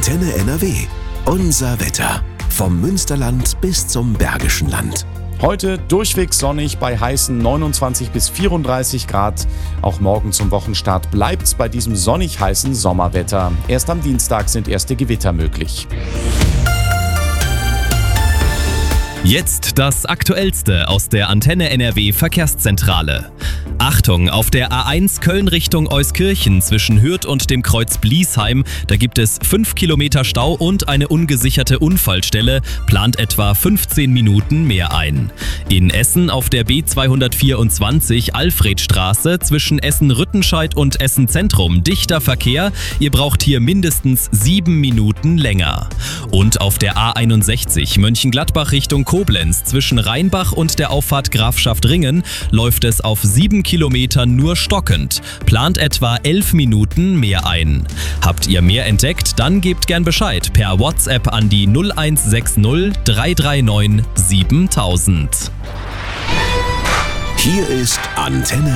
Antenne NRW. Unser Wetter. Vom Münsterland bis zum Bergischen Land. Heute durchweg sonnig bei heißen 29 bis 34 Grad. Auch morgen zum Wochenstart bleibt's bei diesem sonnig heißen Sommerwetter. Erst am Dienstag sind erste Gewitter möglich. Jetzt das Aktuellste aus der Antenne NRW Verkehrszentrale. Achtung, auf der A1 Köln Richtung Euskirchen zwischen Hürth und dem Kreuz Bliesheim, da gibt es 5 Kilometer Stau und eine ungesicherte Unfallstelle, plant etwa 15 Minuten mehr ein. In Essen auf der B224 Alfredstraße zwischen Essen-Rüttenscheid und Essen-Zentrum dichter Verkehr, ihr braucht hier mindestens 7 Minuten länger. Und auf der A61 Mönchengladbach Richtung Koblenz zwischen Rheinbach und der Auffahrt Grafschaft Ringen läuft es auf 7 Kilometer nur stockend, plant etwa 11 Minuten mehr ein. Habt ihr mehr entdeckt, dann gebt gern Bescheid per WhatsApp an die 0160 339 7000. Hier ist Antenne